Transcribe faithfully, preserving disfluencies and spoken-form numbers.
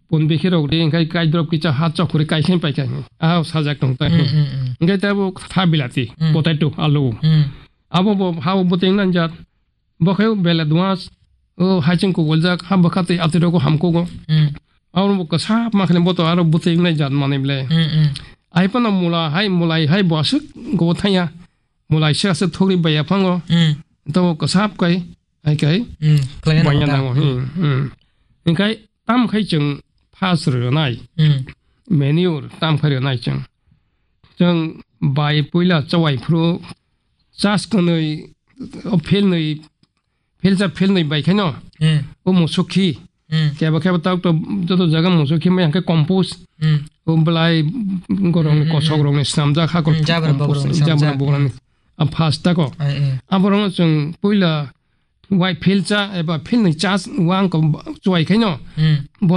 본비키로 우리 인가 가이드롭 기자 하쪽 그래 가이신 빠이까 아 사작 동다 인가 타보 타빌라티 포테토 알루 아보 뭐 하고 보땡난 자 버케 벨라두아스 어 하진 고 골작 함 버카테 아트로고 함고고 아우로 뭐 사 마클레 보토 아로 보땡난 자 마네블레 아이파나 몰라 하이 몰라이 하이 보스 고 타야 몰라이 샤스 토리 바야 팡고 또 거삽 거이 ai cái mọi nhà nào ừ ừ những cái tam khai chừng pass rồi này menu tam khai rồi này chừng chừng bài bây giờ cho vài pro just cái này appeal này appeal ra appeal này bài cái nào ô một số khi cái bao cái bao tao tôi tôi jaga một số khi mấy cái compose ô balai có rong có sọc rong sam ra khác có compose jabra bolan à pass ta có à bảo chừng bây giờ White pill cha eba pill ni chas wang ko choi khaino